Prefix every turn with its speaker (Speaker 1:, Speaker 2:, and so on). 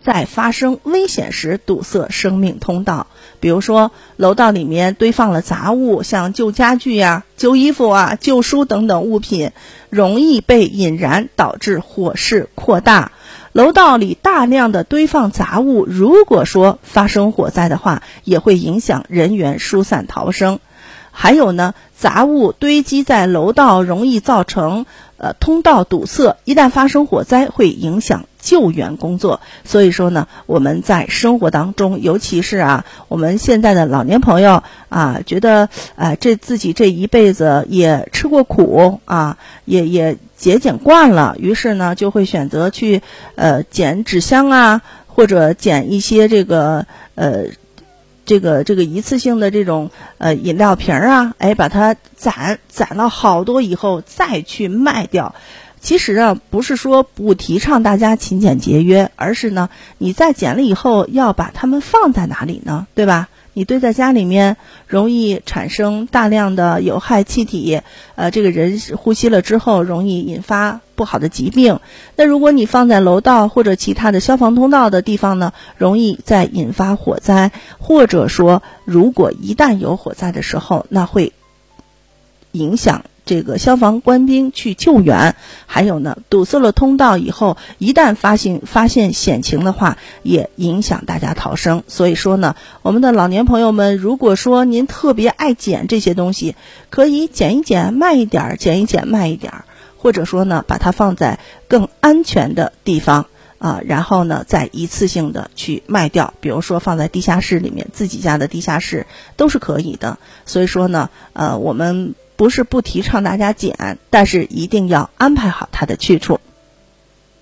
Speaker 1: 在发生危险时堵塞生命通道。比如说楼道里面堆放了杂物，像旧家具呀、旧衣服啊、旧书等等物品，容易被引燃，导致火势扩大。楼道里大量的堆放杂物，如果说发生火灾的话，也会影响人员疏散逃生。还有呢，杂物堆积在楼道容易造成通道堵塞，一旦发生火灾会影响救援工作。所以说呢，我们在生活当中，尤其是我们现在的老年朋友觉得自己这一辈子也吃过苦也节俭惯了，于是呢就会选择去捡纸箱或者捡一些这个一次性的这种饮料瓶把它攒了好多以后再去卖掉。其实不是说不提倡大家勤俭节约，而是呢你再捡了以后要把它们放在哪里呢？对吧？你堆在家里面容易产生大量的有害气体，这个人呼吸了之后容易引发不好的疾病。那如果你放在楼道或者其他的消防通道的地方呢，容易再引发火灾，或者说如果一旦有火灾的时候，那会影响这个消防官兵去救援。还有呢，堵塞了通道以后，一旦发现险情的话，也影响大家逃生。所以说呢，我们的老年朋友们，如果说您特别爱捡这些东西，可以捡一捡卖一点，捡一捡卖一点，或者说呢把它放在更安全的地方然后呢再一次性的去卖掉，比如说放在地下室里面，自己家的地下室都是可以的。所以说呢我们不是不提倡大家捡，但是一定要安排好它的去处。